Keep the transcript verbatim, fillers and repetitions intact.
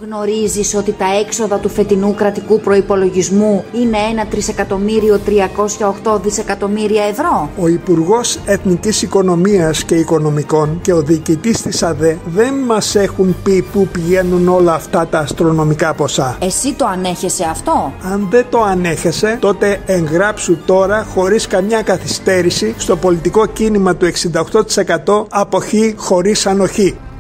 Γνωρίζεις ότι τα έξοδα του φετινού κρατικού προϋπολογισμού είναι ένα τρισεκατομμύριο τριακόσια οκτώ δισεκατομμύρια ευρώ? Ο Υπουργός Εθνικής Οικονομίας και Οικονομικών και ο διοικητής της ΑΔΕ δεν μας έχουν πει πού πηγαίνουν όλα αυτά τα αστρονομικά ποσά. Εσύ το ανέχεσαι αυτό? Αν δεν το ανέχεσαι, τότε εγγράψου τώρα χωρίς καμιά καθυστέρηση στο πολιτικό κίνημα του εξήντα οκτώ τοις εκατό αποχή χωρίς ανοχή.